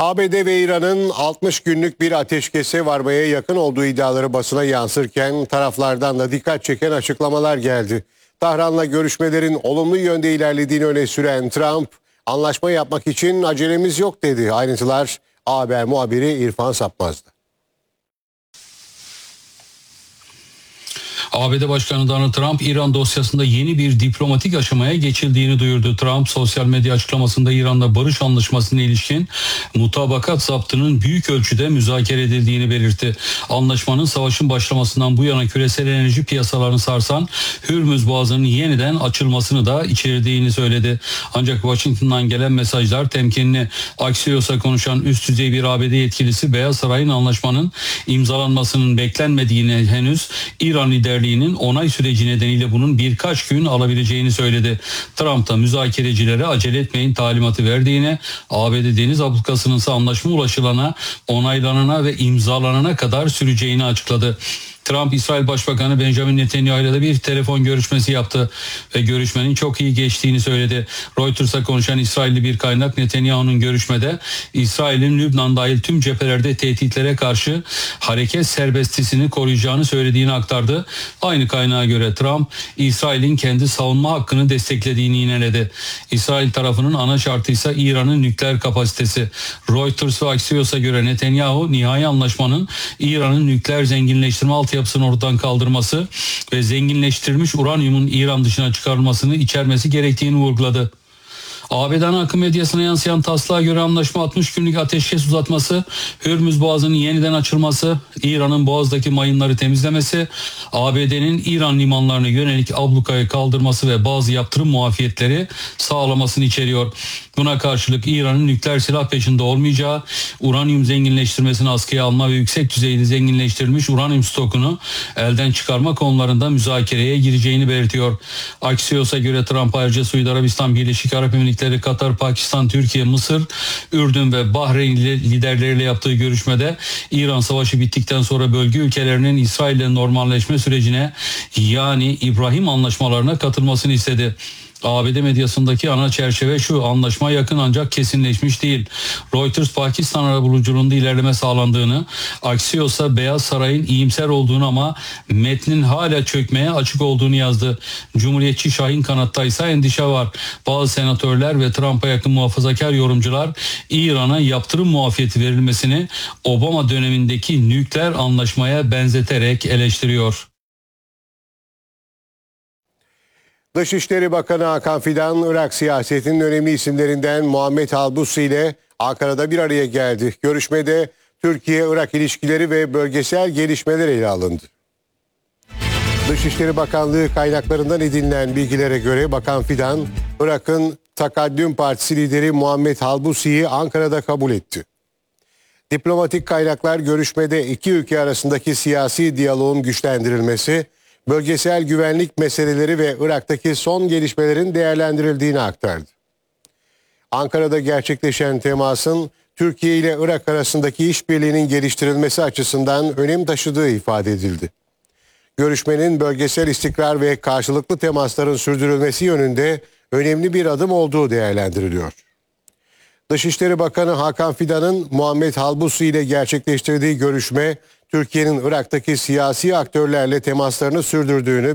ABD ve İran'ın 60 günlük bir ateşkese varmaya yakın olduğu iddiaları basına yansırken taraflardan da dikkat çeken açıklamalar geldi. Tahran'la görüşmelerin olumlu yönde ilerlediğini öne süren Trump, anlaşma yapmak için acelemiz yok dedi. Ayrıntılar Haber muhabiri İrfan Sapmaz'da. ABD Başkanı Donald Trump, İran dosyasında yeni bir diplomatik aşamaya geçildiğini duyurdu. Trump, sosyal medya açıklamasında İran'la barış anlaşmasına ilişkin mutabakat zaptının büyük ölçüde müzakere edildiğini belirtti. Anlaşmanın savaşın başlamasından bu yana küresel enerji piyasalarını sarsan Hürmüz Boğazı'nın yeniden açılmasını da içerdiğini söyledi. Ancak Washington'dan gelen mesajlar temkinli. Axios'a konuşan üst düzey bir ABD yetkilisi, Beyaz Saray'ın anlaşmanın imzalanmasının beklenmediğini, henüz İran liderliğinin onay süreci nedeniyle bunun birkaç gün alabileceğini söyledi. Trump da müzakerecilere acele etmeyin talimatı verdiğini, ABD Deniz Ablukası'nın ise anlaşma ulaşılana, onaylanana ve imzalanana kadar süreceğini açıkladı. Trump, İsrail Başbakanı Benjamin Netanyahu ile de bir telefon görüşmesi yaptı ve görüşmenin çok iyi geçtiğini söyledi. Reuters'a konuşan İsrailli bir kaynak, Netanyahu'nun görüşmede İsrail'in Lübnan dahil tüm cephelerde tehditlere karşı hareket serbestisini koruyacağını söylediğini aktardı. Aynı kaynağa göre Trump, İsrail'in kendi savunma hakkını desteklediğini yineledi. İsrail tarafının ana şartı ise İran'ın nükleer kapasitesi. Reuters ve Axios'a göre Netanyahu, nihai anlaşmanın İran'ın nükleer zenginleştirme altyapısını ortadan kaldırması ve zenginleştirilmiş uranyumun İran dışına çıkarılmasını içermesi gerektiğini vurguladı. ABD ana akım medyasına yansıyan taslağa göre anlaşma 60 günlük ateşkes uzatması, Hürmüz Boğazı'nın yeniden açılması, İran'ın Boğaz'daki mayınları temizlemesi, ABD'nin İran limanlarına yönelik ablukayı kaldırması ve bazı yaptırım muafiyetleri sağlamasını içeriyor. Buna karşılık İran'ın nükleer silah peşinde olmayacağı, uranyum zenginleştirmesini askıya alma ve yüksek düzeyde zenginleştirilmiş uranyum stokunu elden çıkarma konularında müzakereye gireceğini belirtiyor. Axios'a göre Trump ayrıca Suudi Arabistan, Birleşik Arap Emirlikleri, Katar, Pakistan, Türkiye, Mısır, Ürdün ve Bahreyn liderleriyle yaptığı görüşmede İran savaşı bittikten sonra bölge ülkelerinin İsrail'le normalleşme sürecine, yani İbrahim anlaşmalarına katılmasını istedi. ABD medyasındaki ana çerçeve şu: anlaşma yakın ancak kesinleşmiş değil. Reuters, Pakistan arabuluculuğunda ilerleme sağlandığını, Axios'a Beyaz Saray'ın iyimser olduğunu ama metnin hala çökmeye açık olduğunu yazdı. Cumhuriyetçi Şahin kanatta ise endişe var. Bazı senatörler ve Trump'a yakın muhafazakar yorumcular İran'a yaptırım muafiyeti verilmesini Obama dönemindeki nükleer anlaşmaya benzeterek eleştiriyor. Dışişleri Bakanı Hakan Fidan, Irak siyasetinin önemli isimlerinden Muhammed Halbusi ile Ankara'da bir araya geldi. Görüşmede Türkiye-Irak ilişkileri ve bölgesel gelişmeler ele alındı. Dışişleri Bakanlığı kaynaklarından edinilen bilgilere göre Bakan Fidan, Irak'ın Takaddüm Partisi lideri Muhammed Halbusi'yi Ankara'da kabul etti. Diplomatik kaynaklar görüşmede iki ülke arasındaki siyasi diyaloğun güçlendirilmesi, bölgesel güvenlik meseleleri ve Irak'taki son gelişmelerin değerlendirildiğini aktardı. Ankara'da gerçekleşen temasın Türkiye ile Irak arasındaki işbirliğinin geliştirilmesi açısından önem taşıdığı ifade edildi. Görüşmenin bölgesel istikrar ve karşılıklı temasların sürdürülmesi yönünde önemli bir adım olduğu değerlendiriliyor. Dışişleri Bakanı Hakan Fidan'ın Muhammed Halbusi ile gerçekleştirdiği görüşme, Türkiye'nin Irak'taki siyasi aktörlerle temaslarını sürdürdüğünü